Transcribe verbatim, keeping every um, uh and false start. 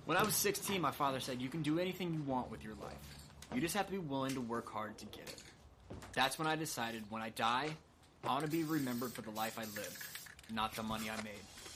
When I was sixteen, my father said, you can do anything you want with your life. You just have to be willing to work hard to get it. That's when I decided when I die, I want to be remembered for the life I lived, not the money I made.